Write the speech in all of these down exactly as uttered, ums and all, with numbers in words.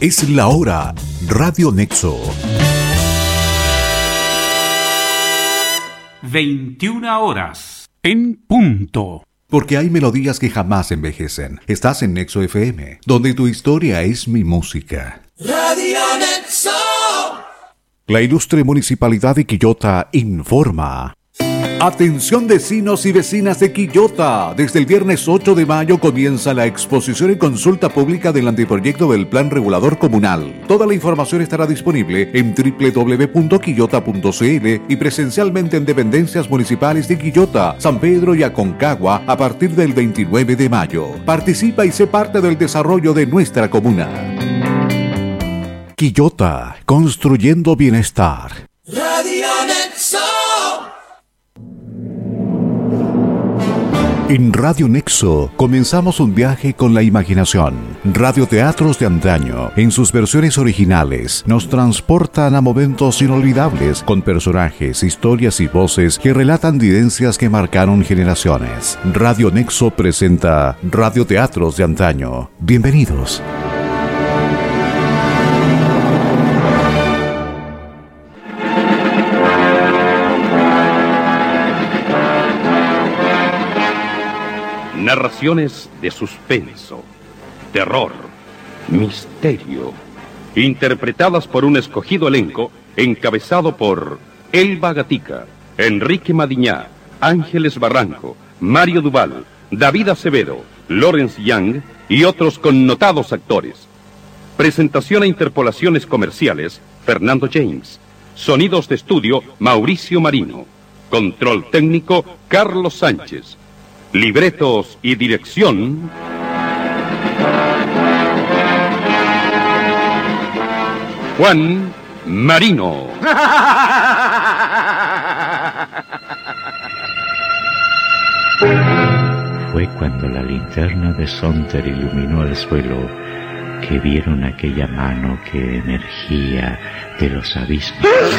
Es la hora. Radio Nexo. veintiuna horas en punto. Porque hay melodías que jamás envejecen. Estás en Nexo F M, donde tu historia es mi música. Radio Nexo. La ilustre Municipalidad de Quillota informa. Atención vecinos y vecinas de Quillota. Desde el viernes ocho de mayo comienza la exposición y consulta pública del anteproyecto del Plan Regulador Comunal. Toda la información estará disponible en doble u doble u doble u punto quillota punto c l y presencialmente en dependencias municipales de Quillota, San Pedro y Aconcagua a partir del veintinueve de mayo. Participa y sé parte del desarrollo de nuestra comuna. Quillota, construyendo bienestar. Radio Nexo. En Radio Nexo comenzamos un viaje con la imaginación. Radioteatros de antaño, en sus versiones originales, nos transportan a momentos inolvidables con personajes, historias y voces que relatan vivencias que marcaron generaciones. Radio Nexo presenta Radioteatros de antaño. Bienvenidos. Narraciones de suspenso, terror, misterio, interpretadas por un escogido elenco encabezado por Elba Gatica, Enrique Madiñá, Ángeles Barranco, Mario Duval, David Acevedo, Lawrence Young y otros connotados actores. Presentación e interpolaciones comerciales, Fernando James. Sonidos de estudio, Mauricio Marino. Control técnico, Carlos Sánchez. Libretos y dirección, Juan Marino. Fue cuando la linterna de Sonter iluminó el suelo que vieron aquella mano que emergía de los abismos.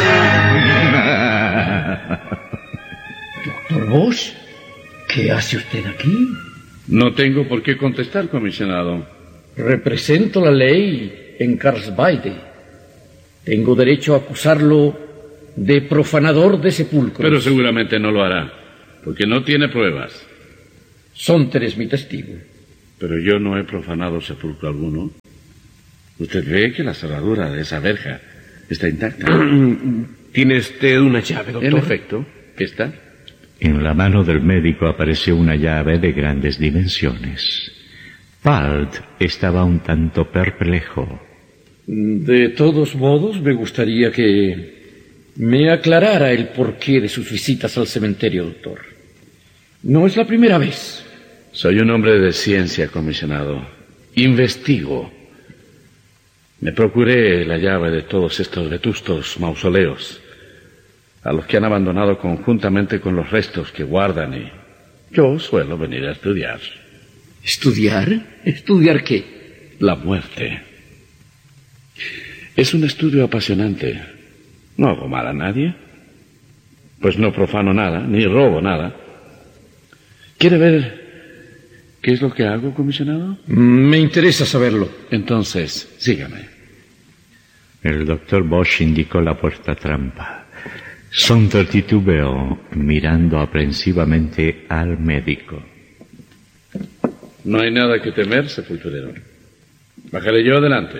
¿Doctor Bosch? ¿Qué hace usted aquí? No tengo por qué contestar, comisionado. Represento la ley en Karlsbade. Tengo derecho a acusarlo de profanador de sepulcros. Pero seguramente no lo hará, porque no tiene pruebas. Sonter es mi testigo. Pero yo no he profanado sepulcro alguno. ¿Usted ve que la cerradura de esa verja está intacta? ¿Tiene usted una llave, doctor? En efecto, ¿está? En la mano del médico apareció una llave de grandes dimensiones. Palt estaba un tanto perplejo. De todos modos, me gustaría que me aclarara el porqué de sus visitas al cementerio, doctor. No es la primera vez. Soy un hombre de ciencia, comisionado. Investigo. Me procuré la llave de todos estos vetustos mausoleos, a los que han abandonado conjuntamente con los restos que guardan, y yo suelo venir a estudiar. ¿Estudiar? ¿Estudiar qué? La muerte. Es un estudio apasionante. No hago mal a nadie, pues no profano nada, ni robo nada. ¿Quiere ver qué es lo que hago, comisionado? Me interesa saberlo. Entonces, sígame. El doctor Bosch indicó la puerta trampa. Sonter titubeó, mirando aprensivamente al médico. No hay nada que temer, sepulturero. Bajaré yo adelante.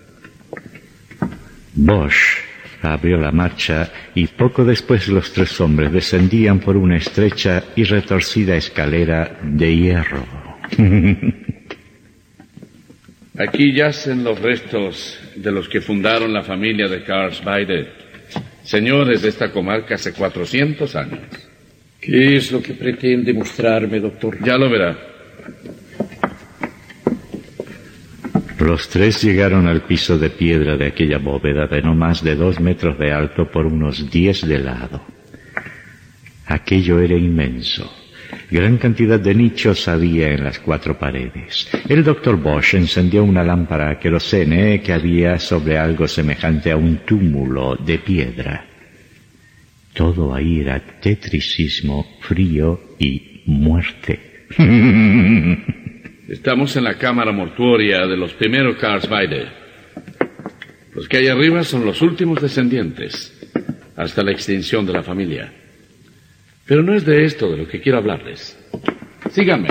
Bosch abrió la marcha y poco después los tres hombres descendían por una estrecha y retorcida escalera de hierro. Aquí yacen los restos de los que fundaron la familia de Karlsbade, señores de esta comarca hace cuatrocientos años. ¿Qué es lo que pretende mostrarme, doctor? Ya lo verá. Los tres llegaron al piso de piedra de aquella bóveda de no más de dos metros de alto por unos diez de lado. Aquello era inmenso. Gran cantidad de nichos había en las cuatro paredes. El doctor Bosch encendió una lámpara querosene que había sobre algo semejante a un túmulo de piedra. Todo ahí era tetricismo, frío y muerte. Estamos en la cámara mortuoria de los primeros Karlsbade. Los que hay arriba son los últimos descendientes, hasta la extinción de la familia. Pero no es de esto de lo que quiero hablarles. Síganme.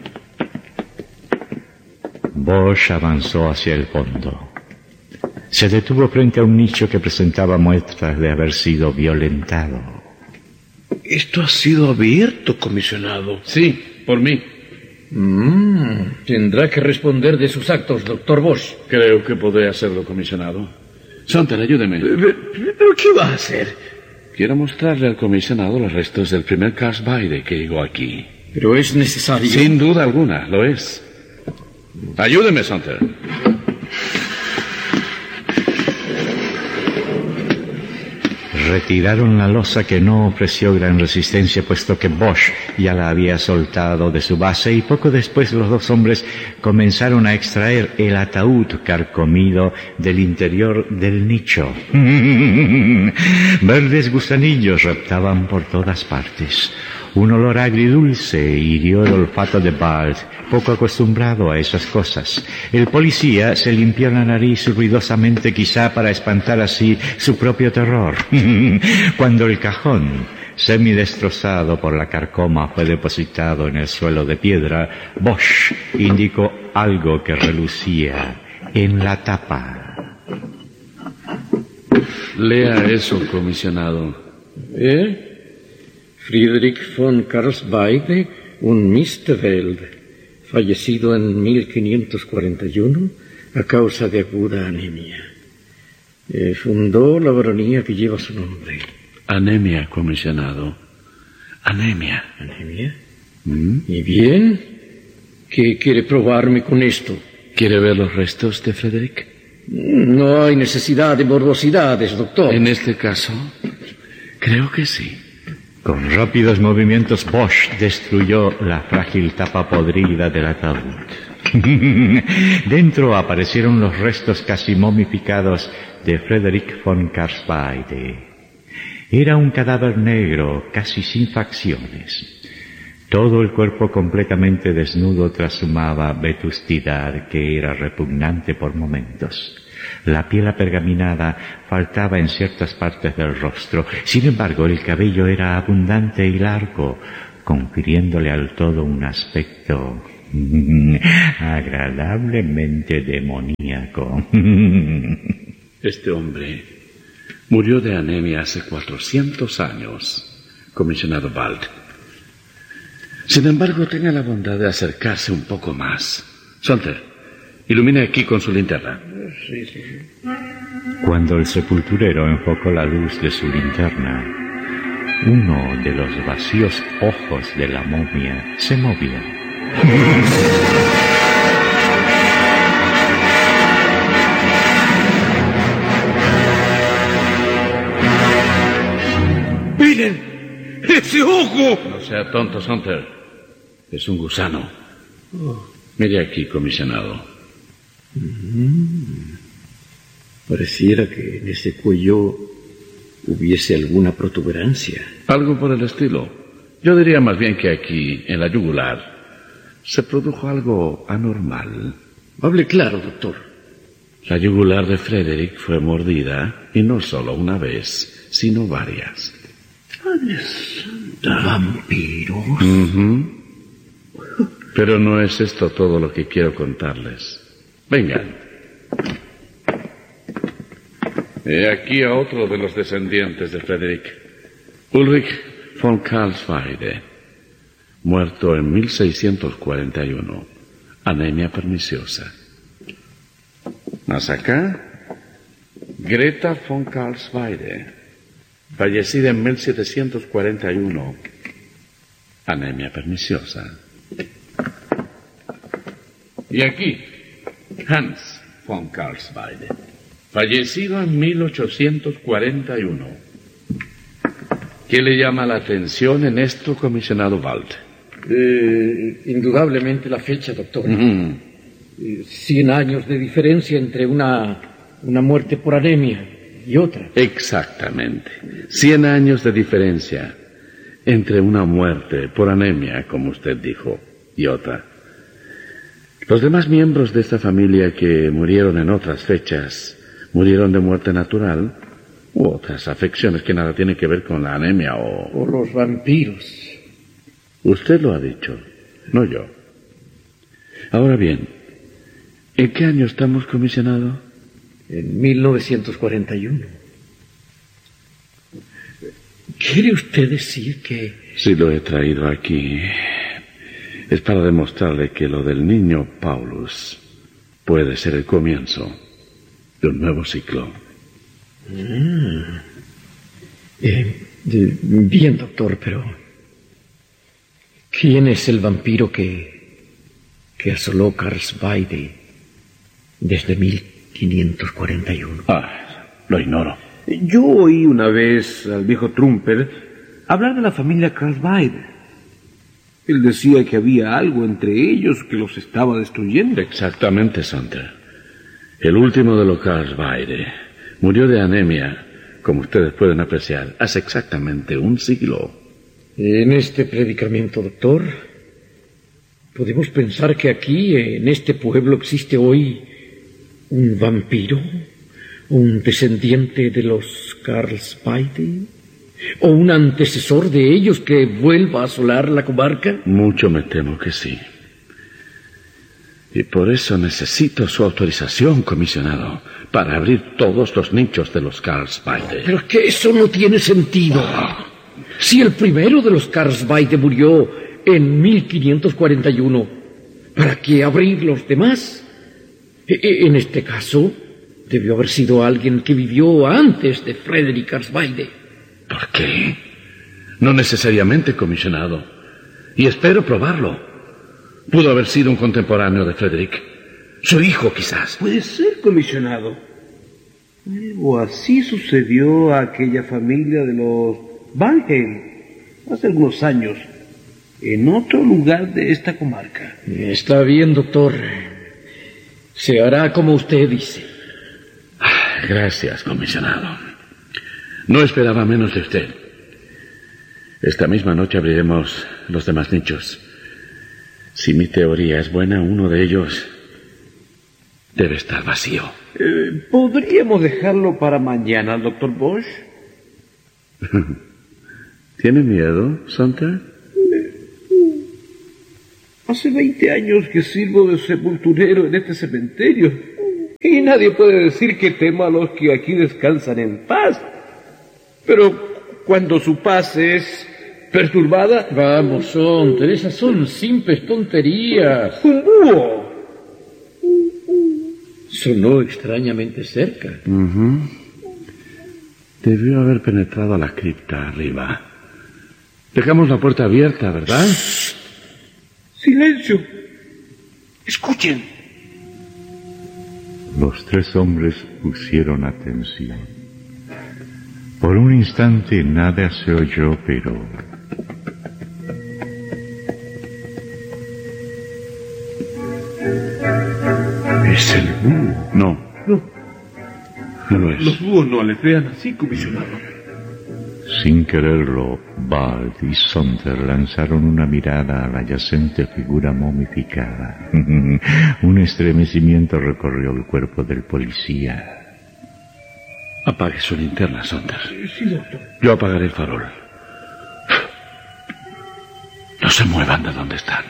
Bosch avanzó hacia el fondo. Se detuvo frente a un nicho que presentaba muestras de haber sido violentado. Esto ha sido abierto, comisionado. Sí, por mí. Mm, tendrá que responder de sus actos, doctor Bosch. Creo que podré hacerlo, comisionado. Sonter, ayúdeme. ¿Pero qué va a hacer? Quiero mostrarle al comisionado los restos del primer Karlsbaide que llegó aquí. Pero es necesario. Sin duda alguna, lo es. Ayúdeme, Sonter. Retiraron la losa, que no ofreció gran resistencia, puesto que Bosch ya la había soltado de su base, y poco después los dos hombres comenzaron a extraer el ataúd carcomido del interior del nicho. Verdes gusanillos reptaban por todas partes. Un olor agridulce hirió el olfato de Bald, poco acostumbrado a esas cosas. El policía se limpió la nariz ruidosamente, quizá para espantar así su propio terror. Cuando el cajón, semidestrozado por la carcoma, fue depositado en el suelo de piedra, Bosch indicó algo que relucía en la tapa. Lea eso, comisionado. ¿Eh? Friedrich von Karlsbaide und Misterwald, fallecido en mil quinientos cuarenta y uno a causa de aguda anemia. Eh, fundó la baronía que lleva su nombre. Anemia, comisionado. Anemia. ¿Anemia? ¿Mm? ¿Y bien? ¿Qué quiere probarme con esto? ¿Quiere ver los restos de Frederick? No hay necesidad de morbosidades, doctor. En este caso, creo que sí. Con rápidos movimientos, Bosch destruyó la frágil tapa podrida del ataúd. Dentro aparecieron los restos casi momificados de Friedrich von Karlsbaide. Era un cadáver negro, casi sin facciones. Todo el cuerpo completamente desnudo trashumaba vetuστidad que era repugnante por momentos. La piel apergaminada faltaba en ciertas partes del rostro. Sin embargo, el cabello era abundante y largo, confiriéndole al todo un aspecto agradablemente demoníaco. Este hombre murió de anemia hace cuatrocientos años, comisionado Bald. Sin embargo, tenga la bondad de acercarse un poco más. Sonter, ilumine aquí con su linterna. Sí, sí. Cuando el sepulturero enfocó la luz de su linterna, uno de los vacíos ojos de la momia se movió. ¡Miren! ¡Ese ojo! No sea tonto, Sonter. Es un gusano. Mire aquí, comisionado. Mm. Pareciera que en ese cuello hubiese alguna protuberancia. Algo por el estilo. Yo diría más bien que aquí, en la yugular, se produjo algo anormal. Hable claro, doctor. La yugular de Frederick fue mordida, y no solo una vez, sino varias. ¡Madre santa! ¿Vampiros? Uh-huh. Pero no es esto todo lo que quiero contarles. Vengan. He aquí a otro de los descendientes de Frederick, Ulrich von Karlsbaide, muerto en mil seiscientos cuarenta y uno, anemia perniciosa. Más acá, Greta von Karlsbaide, fallecida en mil setecientos cuarenta y uno, anemia perniciosa. Y aquí, Hans von Karlsbaide, fallecido en mil ochocientos cuarenta y uno. ¿Qué le llama la atención en esto, comisionado Bald? Eh, indudablemente la fecha, doctor. Uh-huh. Eh, Cien años de diferencia entre una, una muerte por anemia y otra. Exactamente. Cien años de diferencia entre una muerte por anemia, como usted dijo, y otra. Los demás miembros de esta familia que murieron en otras fechas murieron de muerte natural u otras afecciones que nada tienen que ver con la anemia o... O los vampiros. Usted lo ha dicho, no yo. Ahora bien, ¿en qué año estamos, comisionado? En mil novecientos cuarenta y uno. ¿Quiere usted decir que...? Si lo he traído aquí, es para demostrarle que lo del niño Paulus puede ser el comienzo de un nuevo ciclo. Mm. Eh, de, bien, doctor, pero... ¿quién es el vampiro que... que asoló Karlsbade desde mil quinientos cuarenta y uno? Ah, lo ignoro. Yo oí una vez al viejo Trumper hablar de la familia Karlsbade. Él decía que había algo entre ellos que los estaba destruyendo. Exactamente, Sonder. El último de los Karlsbade murió de anemia, como ustedes pueden apreciar, hace exactamente un siglo. En este predicamento, doctor, podemos pensar que aquí, en este pueblo, existe hoy un vampiro, un descendiente de los Karlsbade, o un antecesor de ellos que vuelva a asolar la comarca. Mucho me temo que sí. Y por eso necesito su autorización, comisionado, para abrir todos los nichos de los Karlsbade. Pero es que eso no tiene sentido. Si el primero de los Karlsbade murió en mil quinientos cuarenta y uno, ¿para qué abrir los demás? E- en este caso, debió haber sido alguien que vivió antes de Frederick Karlsbade. ¿Por qué? No necesariamente, comisionado. Y espero probarlo. Pudo haber sido un contemporáneo de Frederick. Su hijo, quizás. Puede ser, comisionado. O así sucedió a aquella familia de los Van Halen hace algunos años, en otro lugar de esta comarca. Está bien, doctor. Se hará como usted dice. Gracias, comisionado. No esperaba menos de usted. Esta misma noche abriremos los demás nichos. Si mi teoría es buena, uno de ellos debe estar vacío. Eh, ¿Podríamos dejarlo para mañana, doctor Bosch? ¿Tiene miedo, Santa? Hace veinte años que sirvo de sepulturero en este cementerio. Y nadie puede decir que tema a los que aquí descansan en paz. Pero cuando su paz es perturbada... Vamos, Sonder, esas son simples tonterías. ¡Un búho! Sonó extrañamente cerca. Uh-huh. Debió haber penetrado a la cripta arriba. Dejamos la puerta abierta, ¿verdad? ¡Silencio! ¡Escuchen! Los tres hombres pusieron atención. Por un instante nada se oyó, pero... ¿Es el búho? No. No. No lo es. Los búhos no aletrean así, comisionado. Sin quererlo, Bald y Sonder lanzaron una mirada a la yacente figura momificada. Un estremecimiento recorrió el cuerpo del policía. Apague su linterna, Sonder. Sí, doctor. Yo apagaré el farol. No se muevan de donde están.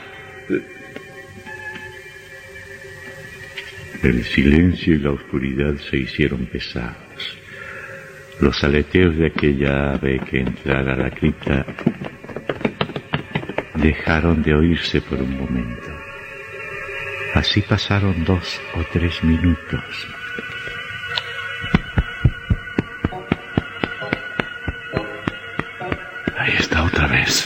El silencio y la oscuridad se hicieron pesados. Los aleteos de aquella ave que entrara a la cripta dejaron de oírse por un momento. Así pasaron dos o tres minutos. Ahí está otra vez.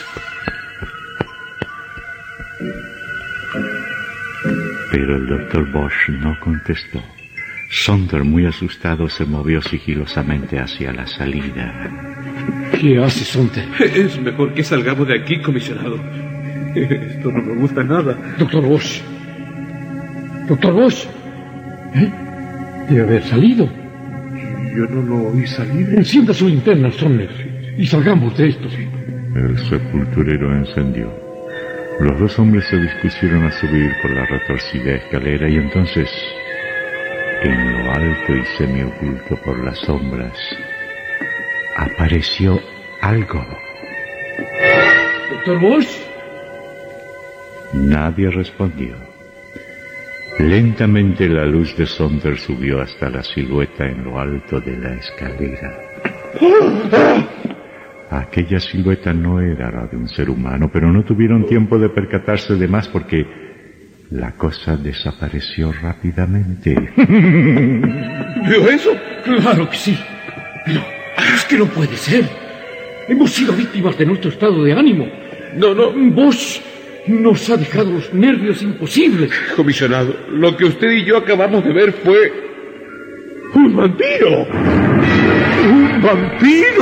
Pero el doctor Bosch no contestó. Sonder, muy asustado, se movió sigilosamente hacia la salida. ¿Qué hace, Sonder? Es mejor que salgamos de aquí, comisionado. Esto no me gusta nada. Doctor Bosch. Doctor Bosch. ¿Eh? Debe haber salido. Yo no lo oí salir. Encienda su linterna, Sonder, y salgamos de esto. El sepulturero encendió. Los dos hombres se dispusieron a subir por la retorcida escalera y entonces en lo alto y semioculto por las sombras, apareció algo. ¿Doctor Bosch? Nadie respondió. Lentamente la luz de Saunders subió hasta la silueta en lo alto de la escalera. Aquella silueta no era la de un ser humano, pero no tuvieron tiempo de percatarse de más porque la cosa desapareció rápidamente. ¿Vio eso? Claro que sí. Pero es que no puede ser. Hemos sido víctimas de nuestro estado de ánimo. No, no, Bosch nos ha dejado los nervios imposibles. Comisionado, lo que usted y yo acabamos de ver fue un vampiro. ¡Un vampiro!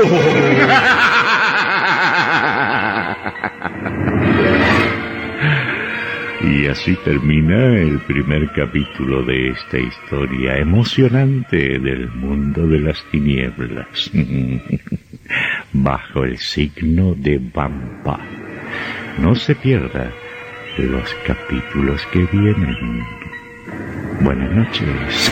Y así termina el primer capítulo de esta historia emocionante del mundo de las tinieblas. Bajo el signo de Vampa. No se pierda los capítulos que vienen. Buenas noches.